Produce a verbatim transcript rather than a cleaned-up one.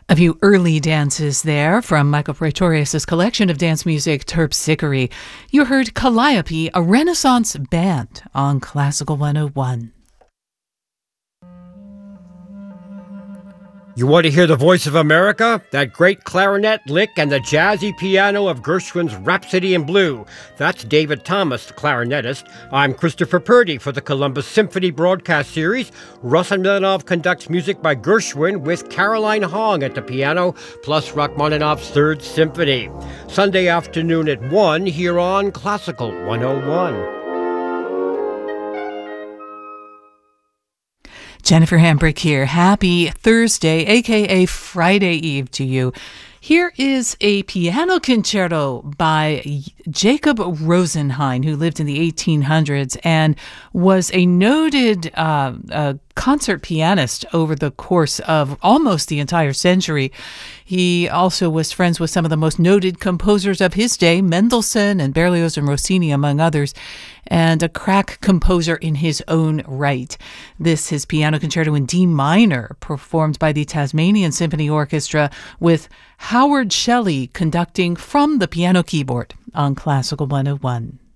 A few early dances there from Michael Praetorius' collection of dance music, Terpsichore. You heard Calliope, a Renaissance band, on Classical one oh one. You want to hear the voice of America? That great clarinet lick and the jazzy piano of Gershwin's Rhapsody in Blue. That's David Thomas, the clarinetist. I'm Christopher Purdy for the Columbus Symphony broadcast series. Russell Milanov conducts music by Gershwin with Caroline Hong at the piano, plus Rachmaninoff's Third Symphony. Sunday afternoon at one here on Classical one oh one. Jennifer Hambrick here. Happy Thursday, aka Friday Eve to you. Here is a piano concerto by Jacob Rosenheim, who lived in the eighteen hundreds and was a noted uh, uh, concert pianist over the course of almost the entire century. He also was friends with some of the most noted composers of his day, Mendelssohn and Berlioz and Rossini, among others, and a crack composer in his own right. This is Piano Concerto in D minor, performed by the Tasmanian Symphony Orchestra, with Howard Shelley conducting from the piano keyboard on Classical one oh one.